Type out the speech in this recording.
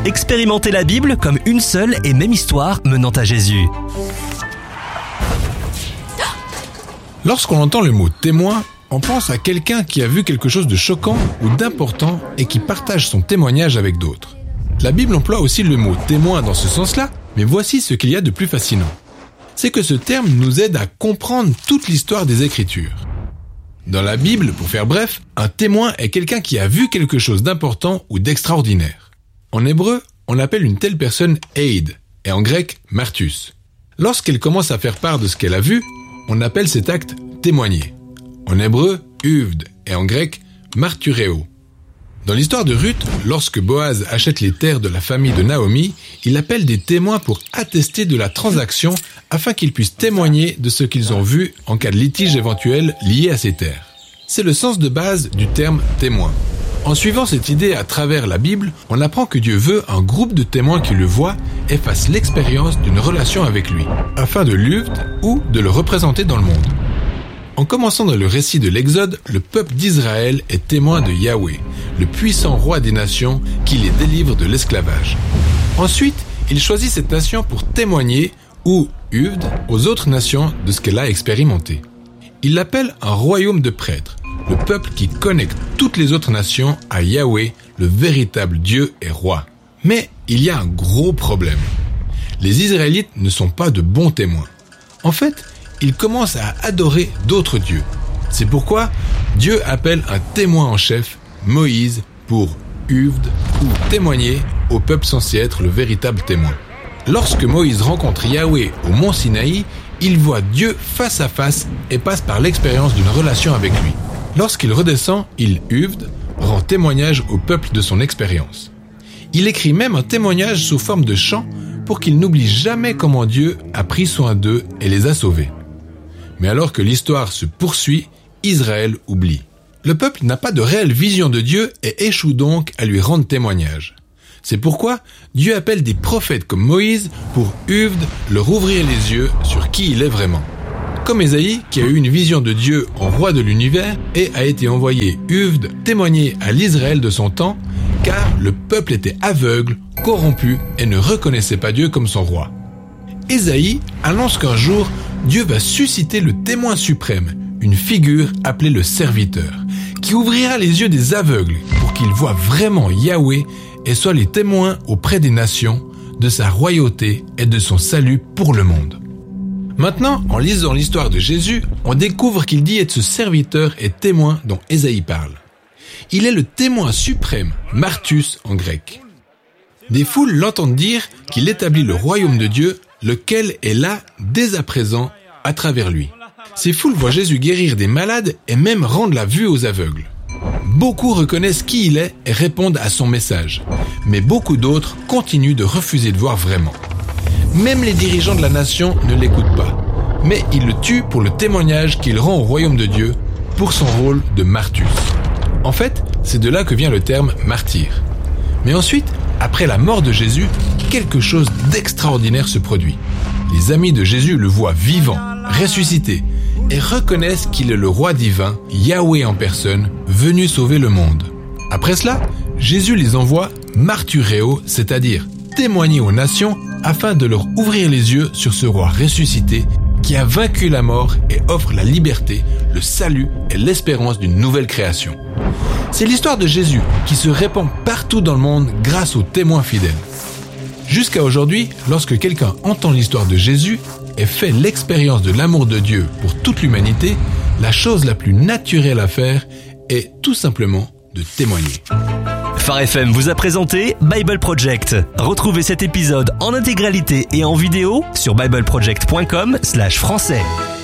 Expérimentez la Bible comme une seule et même histoire menant à Jésus. Lorsqu'on entend le mot témoin, on pense à quelqu'un qui a vu quelque chose de choquant ou d'important et qui partage son témoignage avec d'autres. La Bible emploie aussi le mot témoin dans ce sens-là, mais voici ce qu'il y a de plus fascinant. C'est que ce terme nous aide à comprendre toute l'histoire des Écritures. Dans la Bible, pour faire bref, un témoin est quelqu'un qui a vu quelque chose d'important ou d'extraordinaire. En hébreu, on appelle une telle personne Eid, et en grec, martus. Lorsqu'elle commence à faire part de ce qu'elle a vu, on appelle cet acte témoigner. En hébreu, uvd, et en grec, martureo. Dans l'histoire de Ruth, lorsque Boaz achète les terres de la famille de Naomi, il appelle des témoins pour attester de la transaction afin qu'ils puissent témoigner de ce qu'ils ont vu en cas de litige éventuel lié à ces terres. C'est le sens de base du terme témoin. En suivant cette idée à travers la Bible, on apprend que Dieu veut un groupe de témoins qui le voient et fassent l'expérience d'une relation avec lui, afin de l'uvd ou de le représenter dans le monde. En commençant dans le récit de l'Exode, le peuple d'Israël est témoin de Yahweh, le puissant roi des nations qui les délivre de l'esclavage. Ensuite, il choisit cette nation pour témoigner, ou uvd, aux autres nations de ce qu'elle a expérimenté. Il l'appelle un royaume de prêtres, le peuple qui connecte toutes les autres nations à Yahweh, le véritable Dieu et roi. Mais il y a un gros problème. Les Israélites ne sont pas de bons témoins. En fait, ils commencent à adorer d'autres dieux. C'est pourquoi Dieu appelle un témoin en chef, Moïse, pour uvd ou témoigner au peuple censé être le véritable témoin. Lorsque Moïse rencontre Yahweh au mont Sinaï, il voit Dieu face à face et passe par l'expérience d'une relation avec lui. Lorsqu'il redescend, il uvd, rend témoignage au peuple de son expérience. Il écrit même un témoignage sous forme de chant pour qu'il n'oublie jamais comment Dieu a pris soin d'eux et les a sauvés. Mais alors que l'histoire se poursuit, Israël oublie. Le peuple n'a pas de réelle vision de Dieu et échoue donc à lui rendre témoignage. C'est pourquoi Dieu appelle des prophètes comme Moïse pour uvd, leur ouvrir les yeux sur qui il est vraiment. Comme Ésaïe, qui a eu une vision de Dieu en roi de l'univers et a été envoyé uvd témoigner à l'Israël de son temps, car le peuple était aveugle, corrompu et ne reconnaissait pas Dieu comme son roi. Ésaïe annonce qu'un jour, Dieu va susciter le témoin suprême, une figure appelée le serviteur, qui ouvrira les yeux des aveugles pour qu'ils voient vraiment Yahweh et soient les témoins auprès des nations de sa royauté et de son salut pour le monde. Maintenant, en lisant l'histoire de Jésus, on découvre qu'il dit être ce serviteur et témoin dont Ésaïe parle. Il est le témoin suprême, martus en grec. Des foules l'entendent dire qu'il établit le royaume de Dieu, lequel est là dès à présent à travers lui. Ces foules voient Jésus guérir des malades et même rendre la vue aux aveugles. Beaucoup reconnaissent qui il est et répondent à son message, mais beaucoup d'autres continuent de refuser de voir vraiment. Même les dirigeants de la nation ne l'écoutent pas, mais ils le tuent pour le témoignage qu'il rend au royaume de Dieu pour son rôle de martus. En fait, c'est de là que vient le terme martyr. Mais ensuite, après la mort de Jésus, quelque chose d'extraordinaire se produit. Les amis de Jésus le voient vivant, ressuscité, et reconnaissent qu'il est le roi divin, Yahweh en personne, venu sauver le monde. Après cela, Jésus les envoie martureo, c'est-à-dire témoigner aux nations afin de leur ouvrir les yeux sur ce roi ressuscité qui a vaincu la mort et offre la liberté, le salut et l'espérance d'une nouvelle création. C'est l'histoire de Jésus qui se répand partout dans le monde grâce aux témoins fidèles. Jusqu'à aujourd'hui, lorsque quelqu'un entend l'histoire de Jésus et fait l'expérience de l'amour de Dieu pour toute l'humanité, la chose la plus naturelle à faire est tout simplement de témoigner. Phare FM vous a présenté Bible Project. Retrouvez cet épisode en intégralité et en vidéo sur bibleproject.com/français.